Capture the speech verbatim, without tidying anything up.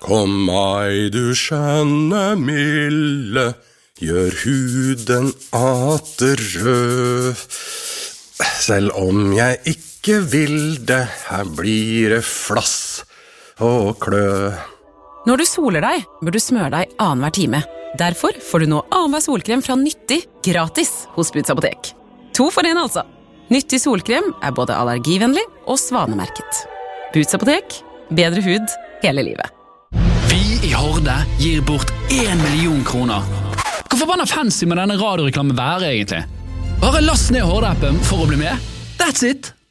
Kom meg, du skjønne milde, gjør huden atter rød. Selv om jeg ikke vil det, her blir det flass og klø. Når du soler deg, bør du smøre deg annenhver time. Derfor får du nå annenhver solkrem fra Nyttig gratis hos Boots Apotek. To for en altså. Nyttig solkrem er både allergivennlig og svanemerket. Boots Apotek, bedre hud hele livet. Vi i Horde gir bort en million kroner. Hvor forbanna fancy med denne radioreklamen være egentlig? Bare last ned Horde-appen for å bli med. That's it!